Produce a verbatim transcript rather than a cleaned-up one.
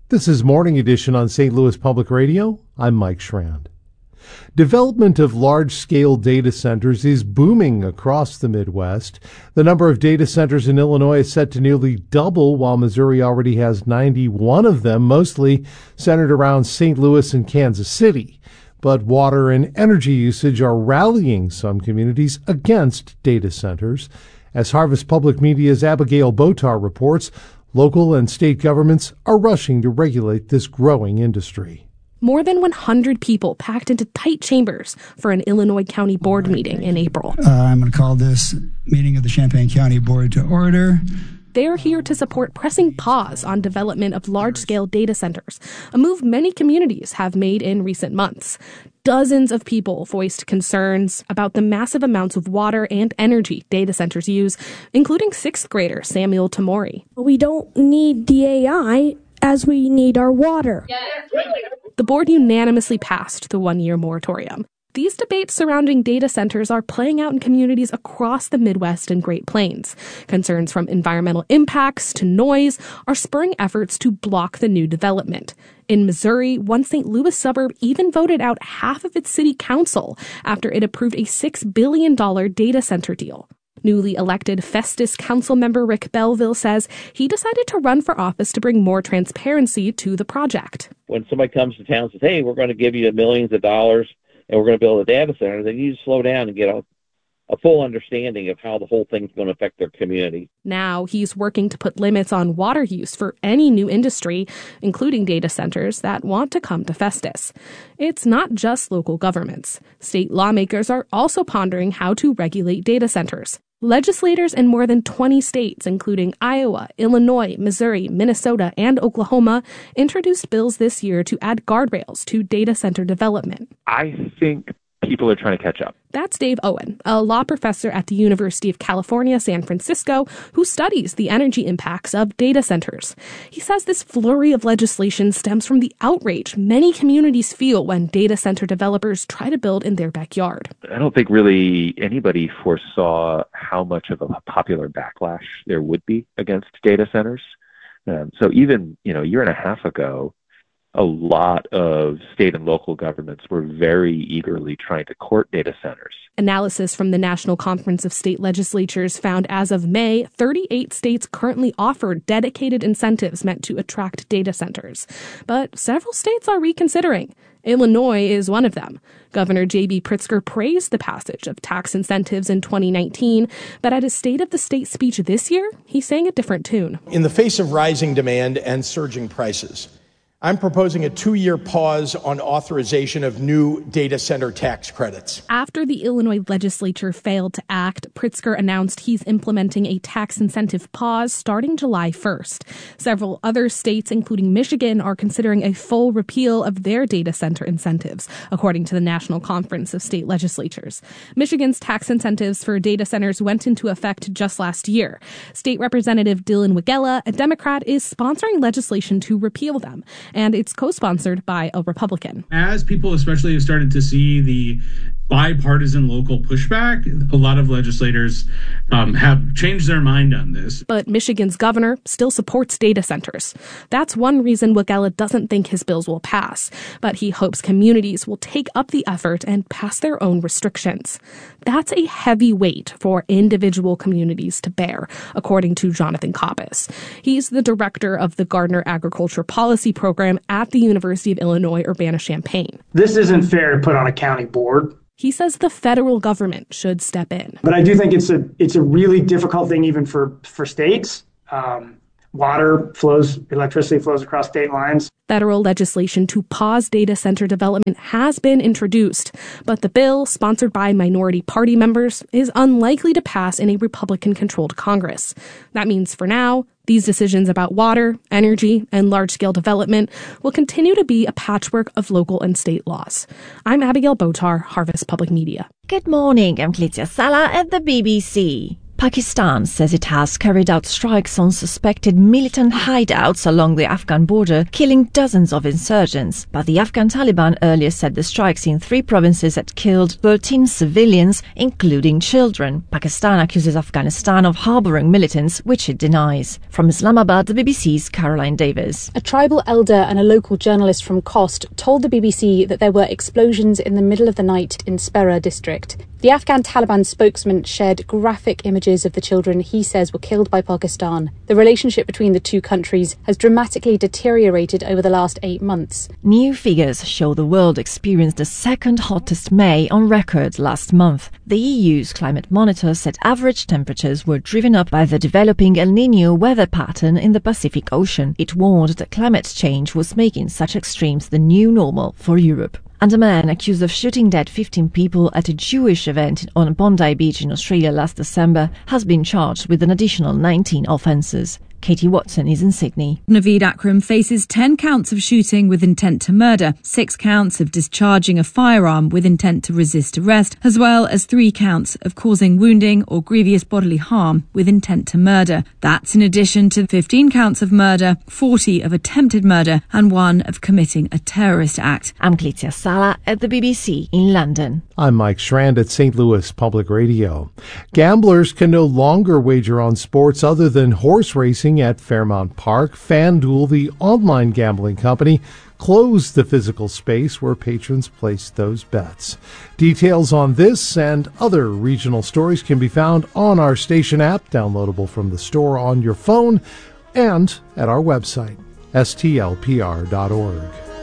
This is Morning Edition on Saint Louis Public Radio. I'm Mike Schrand. Development of large-scale data centers is booming across the Midwest. The number of data centers in Illinois is set to nearly double, while Missouri already has ninety-one of them, mostly centered around Saint Louis and Kansas City. But water and energy usage are rallying some communities against data centers. As Harvest Public Media's Abigail Botar reports, local and state governments are rushing to regulate this growing industry. More than one hundred people packed into tight chambers for an Illinois County Board meeting in April. Uh, I'm going to call this meeting of the Champaign County Board to order. They're here to support pressing pause on development of large-scale data centers, a move many communities have made in recent months. Dozens of people voiced concerns about the massive amounts of water and energy data centers use, including sixth grader Samuel Tamori. We don't need the A I as we need our water. The board unanimously passed the one-year moratorium. These debates surrounding data centers are playing out in communities across the Midwest and Great Plains. Concerns from environmental impacts to noise are spurring efforts to block the new development. In Missouri, one Saint Louis suburb even voted out half of its city council after it approved a six billion dollars data center deal. Newly elected Festus council member Rick Belville says he decided to run for office to bring more transparency to the project. When somebody comes to town and says, hey, we're going to give you millions of dollars and we're going to build a data center, then you need to slow down and get a, a full understanding of how the whole thing's going to affect their community. Now he's working to put limits on water use for any new industry, including data centers that want to come to Festus. It's not just local governments. State lawmakers are also pondering how to regulate data centers. Legislators in more than twenty states, including Iowa, Illinois, Missouri, Minnesota, and Oklahoma, introduced bills this year to add guardrails to data center development. I think people are trying to catch up. That's Dave Owen, a law professor at the University of California, San Francisco, who studies the energy impacts of data centers. He says this flurry of legislation stems from the outrage many communities feel when data center developers try to build in their backyard. I don't think really anybody foresaw how much of a popular backlash there would be against data centers. Um, so even, you know, a year and a half ago, a lot of state and local governments were very eagerly trying to court data centers. Analysis from the National Conference of State Legislatures found as of May, thirty-eight states currently offer dedicated incentives meant to attract data centers. But several states are reconsidering. Illinois is one of them. Governor J B Pritzker praised the passage of tax incentives in twenty nineteen, but at his State of the State speech this year, he sang a different tune. In the face of rising demand and surging prices, I'm proposing a two-year pause on authorization of new data center tax credits. After the Illinois legislature failed to act, Pritzker announced he's implementing a tax incentive pause starting July first. Several other states, including Michigan, are considering a full repeal of their data center incentives, according to the National Conference of State Legislatures. Michigan's tax incentives for data centers went into effect just last year. State Representative Dylan Wegela, a Democrat, is sponsoring legislation to repeal them, and it's co-sponsored by a Republican. As people especially have started to see the bipartisan local pushback, a lot of legislators um, have changed their mind on this. But Michigan's governor still supports data centers. That's one reason Wegela doesn't think his bills will pass, but he hopes communities will take up the effort and pass their own restrictions. That's a heavy weight for individual communities to bear, according to Jonathan Koppes. He's the director of the Gardner Agriculture Policy Program at the University of Illinois Urbana-Champaign. This isn't fair to put on a county board. He says the federal government should step in. But I do think it's a it's a really difficult thing even for, for states. Um, water flows, electricity flows across state lines. Federal legislation to pause data center development has been introduced, but the bill, sponsored by minority party members, is unlikely to pass in a Republican-controlled Congress. That means for now, these decisions about water, energy, and large-scale development will continue to be a patchwork of local and state laws. I'm Abigail Botar, Harvest Public Media. Good morning, I'm Clitia Sala at the B B C. Pakistan says it has carried out strikes on suspected militant hideouts along the Afghan border, killing dozens of insurgents. But the Afghan Taliban earlier said the strikes in three provinces had killed thirteen civilians, including children. Pakistan accuses Afghanistan of harboring militants, which it denies. From Islamabad, the B B C's Caroline Davis. A tribal elder and a local journalist from Khost told the B B C that there were explosions in the middle of the night in Spera district. The Afghan Taliban spokesman shared graphic images of the children he says were killed by Pakistan. The relationship between the two countries has dramatically deteriorated over the last eight months. New figures show the world experienced the second hottest May on record last month. The E U's climate monitor said average temperatures were driven up by the developing El Niño weather pattern in the Pacific Ocean. It warned that climate change was making such extremes the new normal for Europe. And a man accused of shooting dead fifteen people at a Jewish event on Bondi Beach in Australia last December has been charged with an additional nineteen offences. Katie Watson is in Sydney. Naveed Akram faces ten counts of shooting with intent to murder, six counts of discharging a firearm with intent to resist arrest, as well as three counts of causing wounding or grievous bodily harm with intent to murder. That's in addition to fifteen counts of murder, forty of attempted murder, and one of committing a terrorist act. I'm Clitia Sala at the B B C in London. I'm Mike Schrand at Saint Louis Public Radio. Gamblers can no longer wager on sports other than horse racing at Fairmount Park. FanDuel, the online gambling company, closed the physical space where patrons placed those bets. Details on this and other regional stories can be found on our station app, downloadable from the store on your phone, and at our website, S T L P R dot org.